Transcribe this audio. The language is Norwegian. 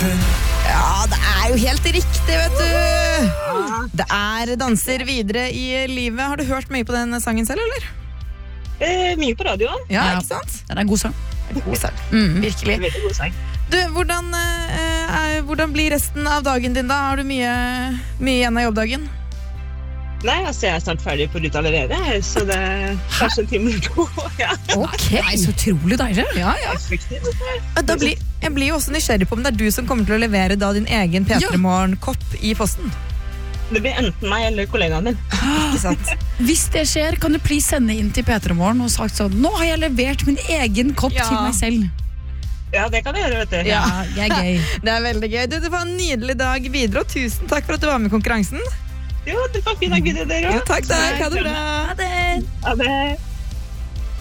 Ja, det jo helt riktig, vet du. Det danser videre i livet. Har du hørt mye på den sangen selv, eller? Mye på radioen. Ja, ikke sant? Det en god sang. God sang, virkelig. Veldig god sang. Du, hvordan blir resten av dagen din da? Har du mye igjen av jobbdagen? Nei, altså jeg snart ferdig på ruta allerede, så det kanskje en time eller to. Ja. Ok. Nei, så utrolig deilig. Ja. Jeg blir jo også nysgjerrig på om det du som kommer til å levere da din egen P3 Morgen-kopp i posten. Det blir enten meg eller kollegaen min. Ikke sant? Hvis det skjer, kan du please sende inn til P3 Morgen og sagt sånn, nå har jeg levert min egen kopp til meg selv. Ja, det kan jeg gjøre, vet du. Ja, jeg gøy. Det veldig gøy. Du, det var en nydelig dag videre, og tusen takk for at du var med i konkurransen. Jo, det var fin dag videre, dere. Jo, takk. Ha det bra. Ha det. Ha det.